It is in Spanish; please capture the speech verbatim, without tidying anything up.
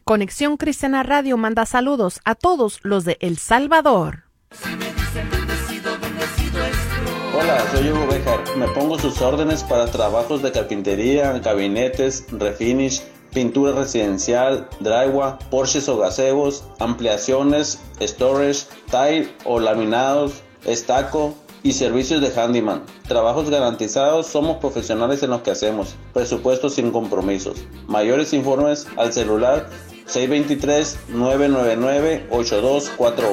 Conexión Cristiana Radio manda saludos a todos los de El Salvador. Hola, soy Hugo Bejar. Me pongo sus órdenes para trabajos de carpintería, gabinetes, refinish, pintura residencial, drywall, porches o gazebos, ampliaciones, storage, tile o laminados, estaco y servicios de handyman. Trabajos garantizados, somos profesionales en lo que hacemos. Presupuesto sin compromisos. Mayores informes al celular seis dos tres, nueve nueve nueve, ocho dos cuatro uno.